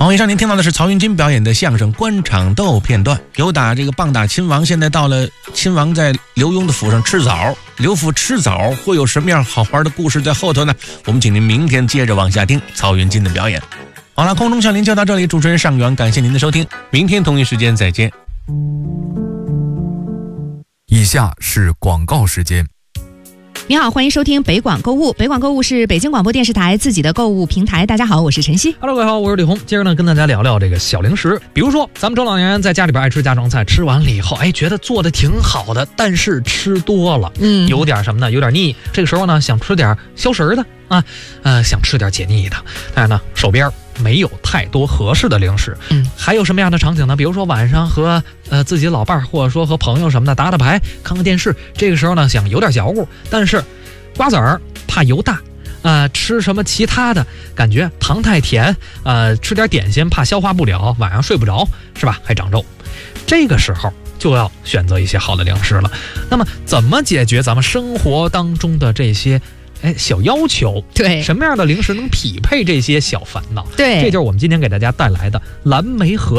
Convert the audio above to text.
好，以上您听到的是曹云金表演的相声官场斗片段，有打这个棒打亲王，现在到了亲王在刘墉的府上吃枣，刘府吃枣会有什么样好玩的故事在后头呢？我们请您明天接着往下听曹云金的表演。好了，空中笑林就到这里，主持人尚元，感谢您的收听，明天同一时间再见。 以下是广告时间。 你好，欢迎收听北广购物。北广购物是北京广播电视台自己的购物平台。大家好，我是晨曦。 Hello， 各位好，我是李红。今儿呢，跟大家聊聊这个小零食。比如说，咱们中老年人在家里边爱吃家常菜，吃完了以后，觉得做的挺好的，但是吃多了，有点什么呢？有点腻。这个时候呢，想吃点消食的啊，想吃点解腻的，但是呢，手边没有太多合适的零食。还有什么样的场景呢？比如说晚上和自己的老伴儿，或者说和朋友什么的打打牌，看看电视。这个时候呢，想有点嚼乎，但是瓜子儿怕油大，吃什么其他的感觉糖太甜，吃点点心怕消化不了，晚上睡不着，是吧？还长肉。这个时候就要选择一些好的零食了。那么怎么解决咱们生活当中的这些小要求？ 对， 什么样的零食能匹配这些小烦恼？ 对， 这就是我们今天给大家带来的蓝莓盒